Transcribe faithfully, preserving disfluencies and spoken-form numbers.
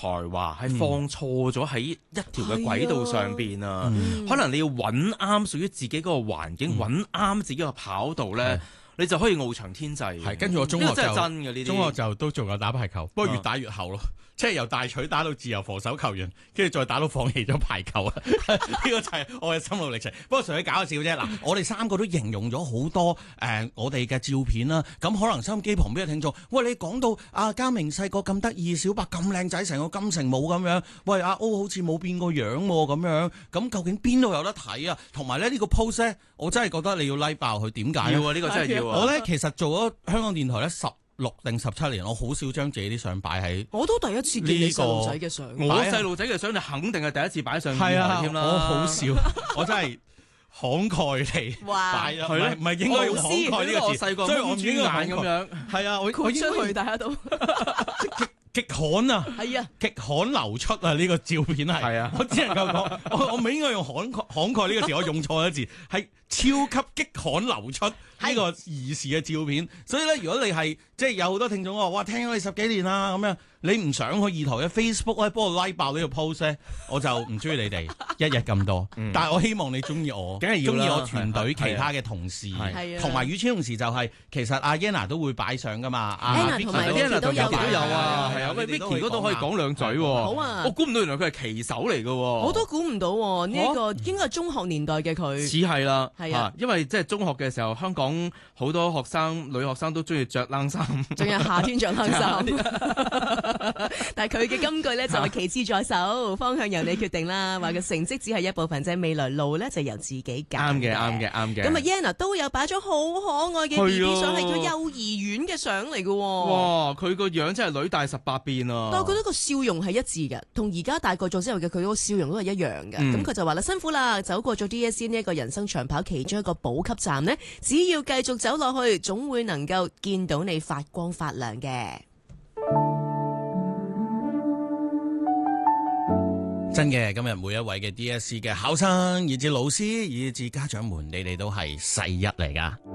才華係放錯咗喺一條嘅軌道上邊啊！ 嗯、 可能你要揾啱屬於自己嗰個環境，揾啱、嗯、自己個跑道咧。你就可以翱翔天際。 係，跟住我中學就真係真嘅呢啲。中學就都做過打排球，不過越打越後咯，嗯、即係由大錘打到自由防守球員，跟住再打到放棄咗排球啊！呢個就係我嘅心路歷程。不過純粹搞笑啫。嗱，我哋三個都形容咗好多誒、呃，我哋嘅照片啦。咁可能收音機旁邊嘅聽眾，喂，你講到阿嘉明細個咁得意，小白咁靚仔，成個金城武咁樣，喂，阿 O 好似冇變過樣咁樣，咁究竟邊度有得睇啊？同埋咧呢個 post 咧，我真係覺得你要 like 爆佢，點解？ 要啊，呢、呢個真係要啊！ 我咧其實做咗香港電台咧十六定十七年，我好少將自己啲相擺喺。 我都第一次見你細路仔嘅相， 我細路仔嘅相，你肯定係第一次擺上電台添啦。 我好少，我真係慷慨地擺咗，唔係唔係應該用慷慨呢個字， 細個所以我唔應該眼咁樣。 係啊，我豁出去，大家都極罕啊， 係啊， 極罕流出啊！呢、這個照片係，係啊，我只能夠講，我我唔應該用慷慨慷慨呢個字，我用錯咗字，係超級極罕流出呢個兒時嘅照片。所以咧，如果你係即係有好多聽眾話，哇，聽咗你十幾年啦，咁樣你唔想去二台嘅 Facebook 咧，幫我 like 爆呢個 post 咧，我就唔中意你哋一日咁多。嗯、但係我希望你中意我， 梗係要中意我團隊其他嘅同事，同埋與此同時就係、是、其實阿 Yana 都會擺相噶嘛。 Yana 同埋 Vicky 都有都有啊。係啊，喂 Vicky 嗰度可以講兩嘴喎。好啊， 我估唔到原來佢係旗手嚟㗎。 我都估唔到呢一個應該係中學年代嘅佢。 似係啦， 係啊， 因為即係中學嘅時候，香港好多學生女學生都中意着冷衫， 仲有夏天着冷衫。但係佢嘅金句咧就係其次在手，方向由你決定啦。話個成績只係一部分，即係未來路咧就由自己揀。 啱嘅，啱嘅，啱嘅。 咁啊 Yana 都有擺咗好可愛嘅 B B 相，係佢幼兒園嘅相嚟嘅。 哇！佢個樣真係女大十八變啊！ 但我覺得個笑容係一致嘅，同而家大個咗之後嘅佢嗰個笑容都係一樣嘅。咁佢、嗯、就話啦，辛苦啦，走過咗 D S C 呢一個人生長跑其中一個補給站呢，只要繼續走落去，總會能夠見到你發光發亮嘅。 真嘅，今日每一位嘅 D S C 嘅考生，以至老師，以至家長們，你哋都係世一嚟噶。